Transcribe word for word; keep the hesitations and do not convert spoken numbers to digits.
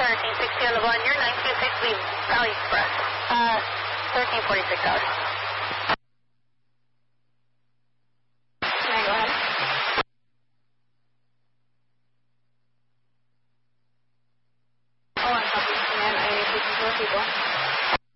thirteen sixty on the one, you're nine two six, leave Valley Express. Uh, thirteen forty-six hours. Can I go ahead? Oh, I'm copy. Command, I need to take control people.